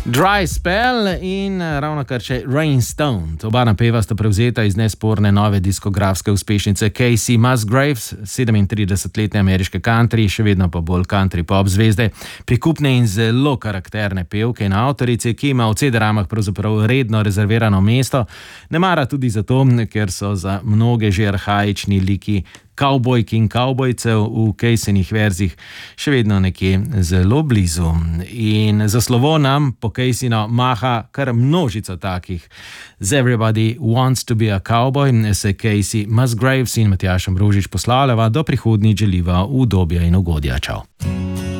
Dry Spell in ravno kar še Rainstoned. Oba napeva sta prevzeta iz nesporne nove diskografske uspešnice Casey Musgraves, 37-letne ameriške country, še vedno pa bolj country pop zvezde, prikupne in zelo karakterne pevke in avtorice, ki ima v CD-ramah pravzaprav redno rezervirano mesto. Ne mara tudi zato, ker so za mnoge že arhaični liki kavbojk in kavbojcev v Caseynih verzih še vedno nekje zelo blizu. In za slovo nam po Caseyno maha kar množica takih. Z Everybody Wants to be a Cowboy se Casey Musgraves in Matjaž Ambrožič poslavljava, do prihodnjič želiva udobja in ugodja. Čau.